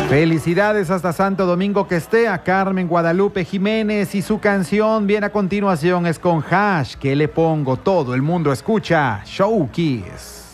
Felicidades hasta Santo Domingo que esté a Carmen Guadalupe Jiménez y su canción viene a continuación es con Hash, que le pongo todo el mundo escucha, Show Kiss.